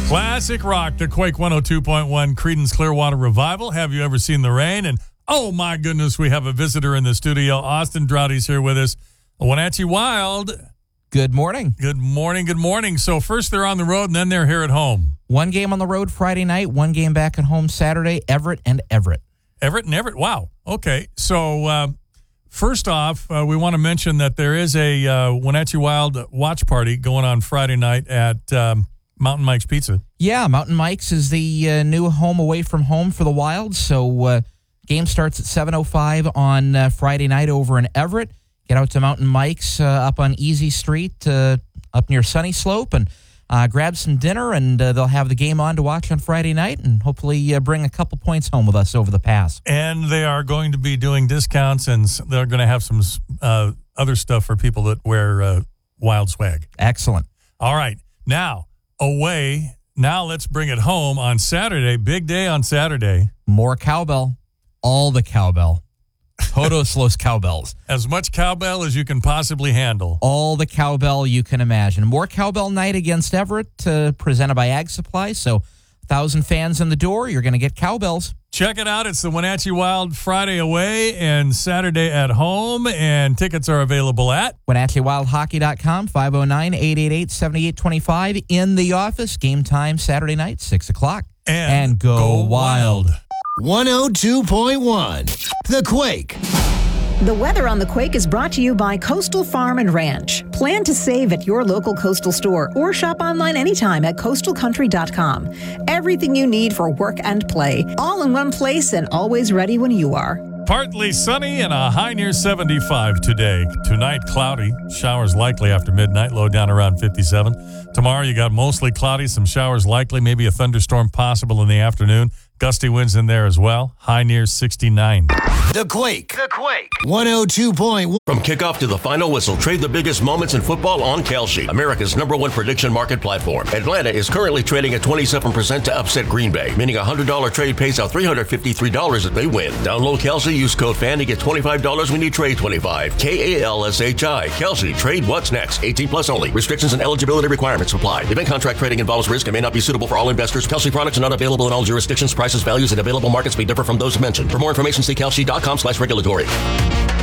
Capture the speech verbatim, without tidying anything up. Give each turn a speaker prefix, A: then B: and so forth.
A: Classic rock, the Quake one oh two point one Creedence Clearwater Revival. Have you ever seen the rain? And oh my goodness, we have a visitor in the studio. Austin Droughty's here with us. Wenatchee Wild.
B: Good morning.
A: Good morning, good morning. So first they're on the road and then they're here at home.
B: One game on the road Friday night, one game back at home Saturday, Everett and Everett.
A: Everett and Everett, wow. Okay, so uh, first off, uh, we want to mention that there is a uh, Wenatchee Wild watch party going on Friday night at um, Mountain Mike's Pizza.
B: Yeah, Mountain Mike's is the uh, new home away from home for the Wild. So uh, game starts at seven oh five on uh, Friday night over in Everett. Get out to Mountain Mike's uh, up on Easy Street, uh, up near Sunny Slope, and uh, grab some dinner, and uh, they'll have the game on to watch on Friday night, and hopefully uh, bring a couple points home with us over the pass.
A: And they are going to be doing discounts, and they're going to have some uh, other stuff for people that wear uh, Wild swag.
B: Excellent.
A: All right. Now, away. Now let's bring it home on Saturday. Big day on Saturday.
B: More cowbell. All the cowbell. Todos los cowbells.
A: As much cowbell as you can possibly handle.
B: All the cowbell you can imagine. More cowbell night against Everett, uh, presented by Ag Supply. So, a thousand fans in the door, you're going to get cowbells.
A: Check it out. It's the Wenatchee Wild Friday away and Saturday at home. And tickets are available at
B: Wenatchee Wild Hockey dot com, five oh nine, eight eight eight, seven eight two five. In the office, game time Saturday night, six o'clock.
A: And,
B: and go,
A: go
B: wild.
A: wild.
C: one oh two point one The Quake.
D: The weather on The Quake is brought to you by Coastal Farm and Ranch. Plan to save at your local Coastal store or shop online anytime at coastal country dot com. Everything you need for work and play, all in one place and always ready when you are.
A: Partly sunny and a high near seventy-five today. Tonight, cloudy. Showers likely after midnight, low down around fifty-seven. Tomorrow, you got mostly cloudy, some showers likely, maybe a thunderstorm possible in the afternoon. Gusty winds in there as well. High near sixty-nine.
C: The Quake. The Quake. one oh two point one
E: From kickoff to the final whistle, trade the biggest moments in football on Kalshi, America's number one prediction market platform. Atlanta is currently trading at twenty-seven percent to upset Green Bay, meaning a one hundred dollars trade pays out three hundred fifty-three dollars if they win. Download Kalshi, use code FAN to get twenty-five dollars when you trade twenty-five. K A L S H I. Kalshi. Trade what's next. eighteen plus only. Restrictions and eligibility requirements apply. Event contract trading involves risk and may not be suitable for all investors. Kalshi products are not available in all jurisdictions. Prices, values, and available markets may differ from those mentioned. For more information, see Kalshi dot com slash regulatory.